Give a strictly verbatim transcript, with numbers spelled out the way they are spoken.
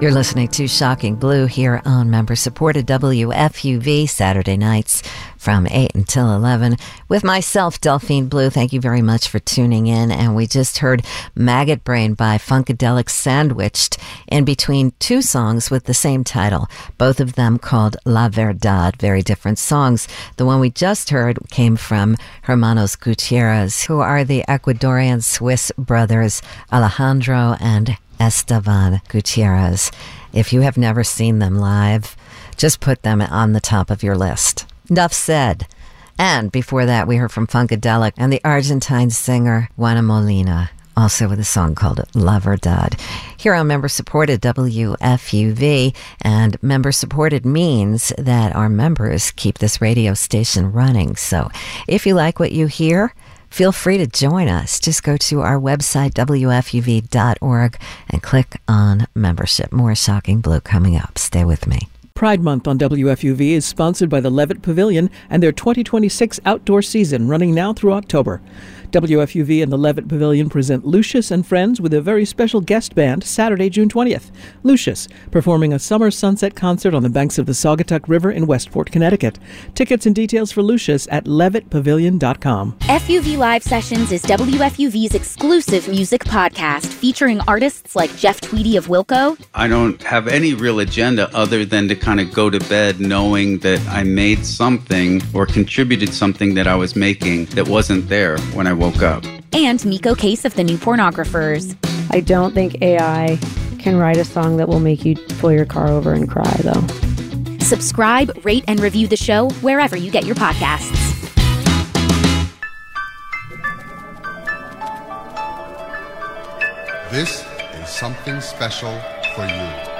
You're listening to Shocking Blue here on member-supported W F U V Saturday nights from eight until eleven with myself, Delphine Blue. Thank you very much for tuning in. And we just heard Maggot Brain by Funkadelic sandwiched in between two songs with the same title, both of them called La Verdad, very different songs. The one we just heard came from Hermanos Gutierrez, who are the Ecuadorian Swiss brothers Alejandro and Esteban Gutierrez. If you have never seen them live, just put them on the top of your list. Enough said. And before that, we heard from Funkadelic and the Argentine singer Juana Molina, also with a song called La Verdad. Here on member-supported W F U V, and member-supported means that our members keep this radio station running. So if you like what you hear, feel free to join us. Just go to our website, W F U V dot org, and click on membership. More Shocking Blue coming up. Stay with me. Pride Month on W F U V is sponsored by the Levitt Pavilion and their twenty twenty-six outdoor season running now through October. W F U V and the Levitt Pavilion present Lucius and Friends with a very special guest band Saturday, June twentieth. Lucius, performing a summer sunset concert on the banks of the Saugatuck River in Westport, Connecticut. Tickets and details for Lucius at levitt pavilion dot com. F U V Live Sessions is W F U V's exclusive music podcast featuring artists like Jeff Tweedy of Wilco. I don't have any real agenda other than to kind of go to bed knowing that I made something or contributed something that I was making that wasn't there when I woke up. And Miko Case of the New Pornographers. I don't think A I can write a song that will make you pull your car over and cry, though. Subscribe, rate, and review the show wherever you get your podcasts. This is something special for you.